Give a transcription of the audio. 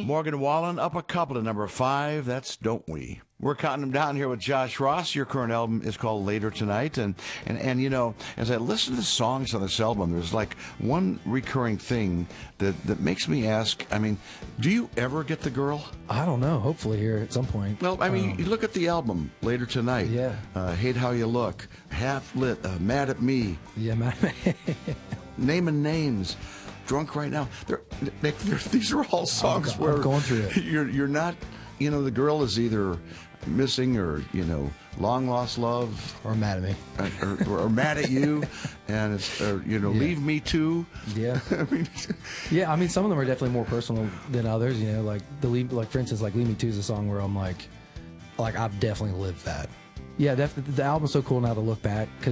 Morgan Wallen up a couple to number 5. That's Don't We. We're counting them down here with Josh Ross. Your current album is called Later Tonight. And you know, as I listen to the songs on this album, there's like one recurring thing that makes me ask, I mean, do you ever get the girl? I don't know. Hopefully here at some point. Well, I mean, you look at the album, Later Tonight. Yeah. Hate How You Look, Half Lit, Mad at Me. Yeah, man. Naming Names. Drunk Right Now. These are all songs where I'm going through it. You're not, you know, the girl is either missing or, you know, long lost love Or mad at me. or mad at you, and it's you know, Leave Me Too. Yeah. I mean, some of them are definitely more personal than others. You know, like for instance, like Leave Me Too is a song where I'm like I've definitely lived that. Yeah, the album's so cool now to look back.